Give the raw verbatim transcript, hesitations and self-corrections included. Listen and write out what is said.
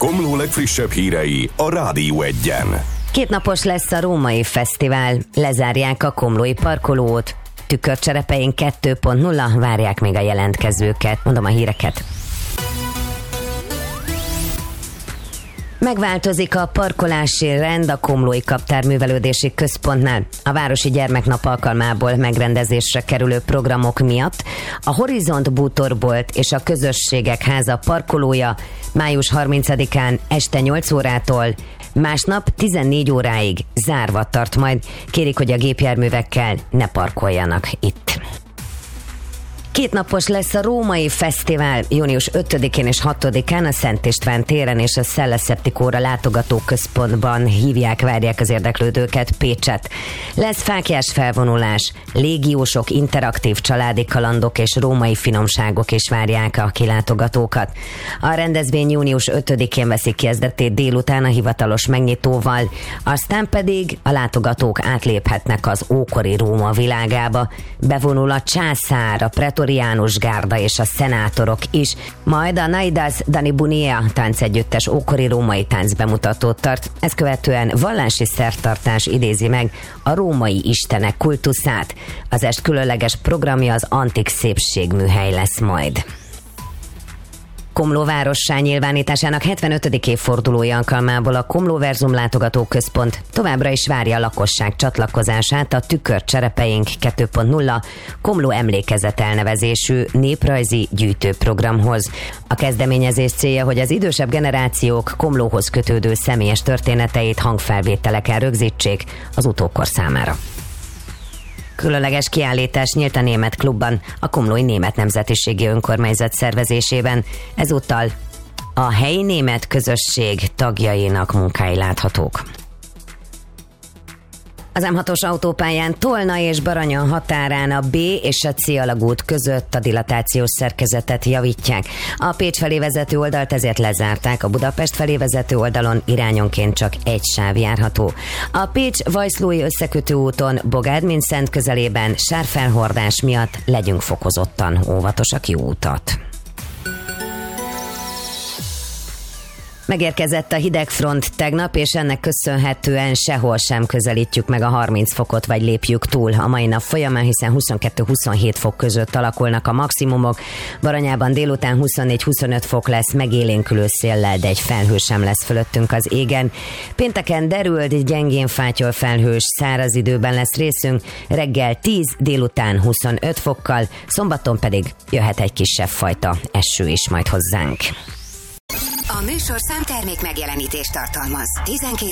Komló legfrissebb hírei a Rádió Egyen. Kétnapos lesz a Római Fesztivál, lezárják a komlói parkolót. Tükörcserepeink kettő pont nulla, várják még a jelentkezőket. Mondom a híreket. Megváltozik a parkolási rend a Komlói Kaptárművelődési Központnál. A Városi Gyermeknap alkalmából megrendezésre kerülő programok miatt a Horizont Bútorbolt és a Közösségek Háza parkolója május harmincadikán este nyolc órától másnap tizennégy óráig zárva tart majd. Kérik, hogy a gépjárművekkel ne parkoljanak itt. Kétnapos lesz a Római Fesztivál június ötödikén és hatodikán a Szent István téren és a Szelleszeptikóra látogatóközpontban hívják, várják az érdeklődőket Pécset. Lesz fáklyás felvonulás, légiósok, interaktív családi kalandok és római finomságok is várják a kilátogatókat. A rendezvény június ötödikén veszik kezdetét délután a hivatalos megnyitóval, aztán pedig a látogatók átléphetnek az ókori Róma világába. Bevonul a császár, a pretor János gárda és a szenátorok is, majd a Naidas Dani Bunia táncegyüttes ókori római tánc bemutatót tart. Ezt követően vallási szertartás idézi meg a római istenek kultuszát. Az est különleges programja az antik szépségműhely lesz majd. Komló várossá nyilvánításának hetvenötödik évfordulója alkalmából a Komlóverzum látogatóközpont továbbra is várja a lakosság csatlakozását a Tükörcserepeink kettő pont nulla Komló emlékezet elnevezésű néprajzi gyűjtőprogramhoz. A kezdeményezés célja, hogy az idősebb generációk Komlóhoz kötődő személyes történeteit hangfelvételeken rögzítsék az utókor számára. Különleges kiállítás nyílt a Német Klubban, a Komlói Német Nemzetiségi Önkormányzat szervezésében. Ezúttal a helyi német közösség tagjainak munkái láthatók. Az M hatos autópályán Tolna és Baranya határán a B és a C alagút között a dilatációs szerkezetet javítják. A Pécs felé vezető oldalt ezért lezárták, a Budapest felé vezető oldalon irányonként csak egy sáv járható. A Pécs-Vajszlói összekötő úton Bogárd-Minszent közelében sárfelhordás miatt legyünk fokozottan óvatosak, jó utat! Megérkezett a hidegfront tegnap, és ennek köszönhetően sehol sem közelítjük meg a harminc fokot, vagy lépjük túl a mai nap folyamán, hiszen huszonkettő-huszonhét fok között alakulnak a maximumok. Baranyában délután huszonnégy-huszonöt fok lesz, megélénkülő széllel, de egy felhő sem lesz fölöttünk az égen. Pénteken derült, gyengén fátyol felhős, száraz időben lesz részünk, reggel tíz, délután huszonöt fokkal, szombaton pedig jöhet egy kisebb fajta eső is majd hozzánk. A műsorszám termék megjelenítést tartalmaz. tizenkét